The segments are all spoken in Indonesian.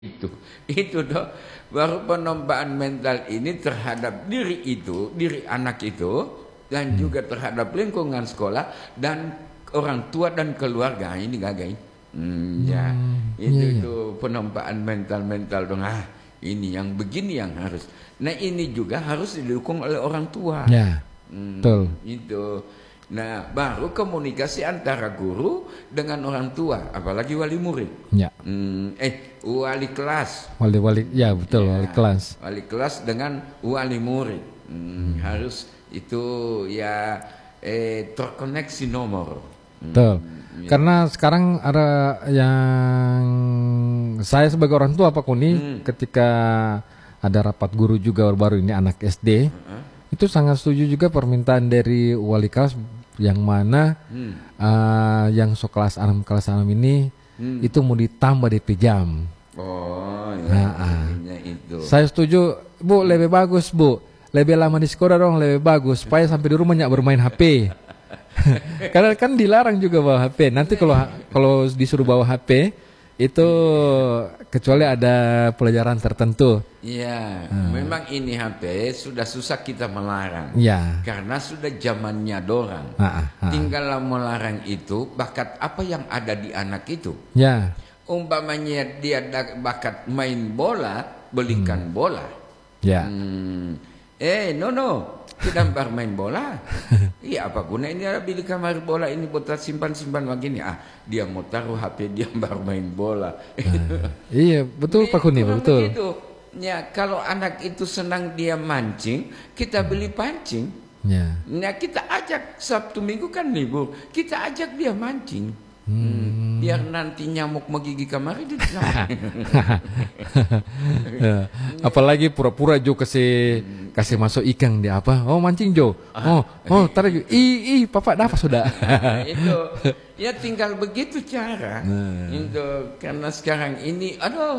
Itu dong, baru penombaan mental ini terhadap diri itu, diri anak itu, dan juga terhadap lingkungan sekolah dan orang tua dan keluarga. Ini gagai. Ya, itu penombaan mental dong. Ini yang begini yang harus. Nah, ini juga harus didukung oleh orang tua. Ya, betul. Itu. Nah, baru komunikasi antara guru dengan orang tua, apalagi wali murid. Ya. Wali kelas. Wali, ya betul, ya, wali kelas. Wali kelas dengan wali murid. Harus itu ya terkoneksi nomor. Betul. Karena sekarang ada yang saya sebagai orang tua Pak Kuni, ketika ada rapat guru juga baru ini anak SD, itu sangat setuju juga permintaan dari wali kelas yang mana yang kelas 6 ini itu mau ditambah DP jam. Oh ya, itu. Saya setuju, Bu, lebih bagus Bu, lebih lama di sekolah dong, lebih bagus supaya sampai di rumah nggak bermain HP. Karena kan dilarang juga bawa HP. Nanti kalau disuruh bawa HP itu kecuali ada pelajaran tertentu. Iya, memang ini HP sudah susah kita melarang. Ya. Karena sudah zamannya dorang. Tinggal melarang itu bakat apa yang ada di anak itu. Ya. Umpamanya dia ada bakat main bola, belikan bola. Ya. No, kita bermain bola. Iya, apa guna ini ada beli kamar bola ini buat simpan begini. Dia mau taruh HP dia bermain bola. Iya, betul Pak Kuni, betul. Begitu. Ya, kalau anak itu senang dia mancing, kita beli pancing. Ya. Nah, kita ajak Sabtu Minggu kan libur, kita ajak dia mancing. Biar nanti nyamuk menggigit kamar itu. Apalagi pura-pura Jo kasih masuk ikan dia apa? Oh, mancing Jo. Tarik. Papa dapat sudah. Itu ya tinggal begitu cara. Itu karena sekarang ini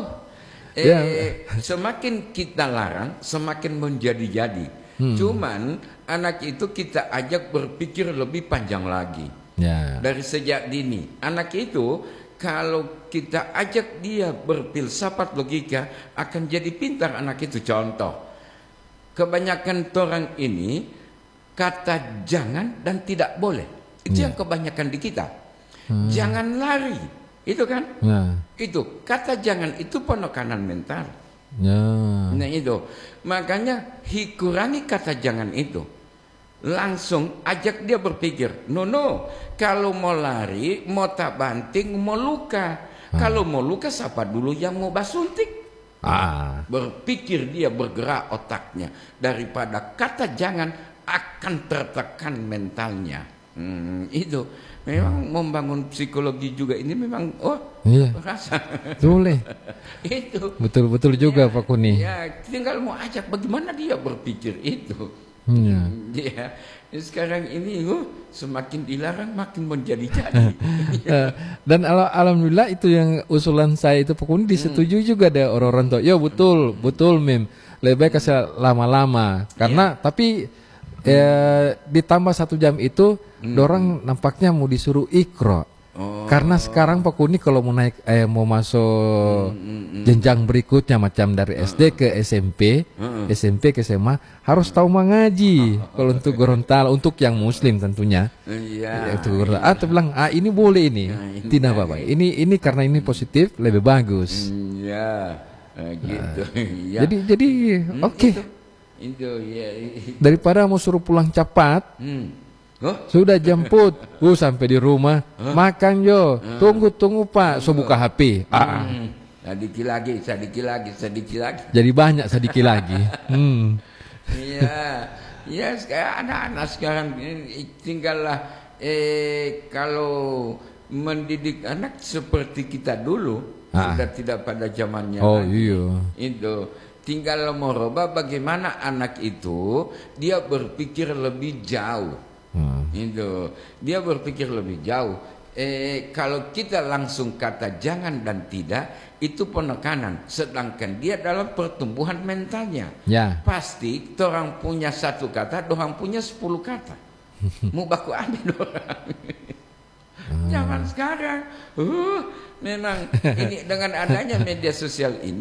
semakin kita larang semakin menjadi-jadi. Cuman anak itu kita ajak berpikir lebih panjang lagi. Ya. Dari sejak dini anak itu kalau kita ajak dia berfilsafat logika akan jadi pintar anak itu. Contoh, kebanyakan orang ini kata jangan dan tidak boleh itu yang kebanyakan di kita. Jangan lari itu kan. Itu kata jangan itu penekanan mental. Nah itu makanya kurangi kata jangan itu. Langsung ajak dia berpikir, no, kalau mau lari, mau tak banting, mau luka. Kalau mau luka, siapa dulu yang mau basuntik? Berpikir dia, bergerak otaknya. Daripada kata jangan, akan tertekan mentalnya. Itu memang membangun psikologi juga ini memang, rasa. Boleh. Itu. Betul juga Pak Kuni. Ya, tinggal mau ajak bagaimana dia berpikir itu. Ya, sekarang ini semakin dilarang makin menjadi-jadi. Dan alhamdulillah itu yang usulan saya itu Pak Kuni disetujui juga deh orang-orang tua. Ya betul Mim. Lebih baik kasih lama-lama karena tapi ditambah 1 jam itu dorang nampaknya mau disuruh ikro. Karena sekarang Pak Kuni kalau mau naik mau masuk jenjang berikutnya macam dari SD ke SMP, SMP ke SMA harus tahu mengaji. Kalau untuk Gorontalo, untuk yang Muslim tentunya. Iya. Atau bilang ini boleh ini, tidak apa-apa. Ini karena ini positif lebih bagus. Iya, gitu. Jadi oke. Daripada mau suruh pulang cepat. Sudah jemput, sampai di rumah makan Jo, tunggu Pak, so buka HP. Sedikit lagi. Jadi banyak sedikit lagi. Iya, sekarang anak-anak sekarang tinggallah kalau mendidik anak seperti kita dulu sudah tidak pada zamannya lagi. Itu tinggal merubah bagaimana anak itu dia berpikir lebih jauh. Itu dia berpikir lebih jauh. Kalau kita langsung kata jangan dan tidak itu penekanan, sedangkan dia dalam pertumbuhan mentalnya. Pasti orang punya 1 kata, orang punya 10 kata. Mau baku ambil orang. Zaman sekarang, memang ini dengan adanya media sosial ini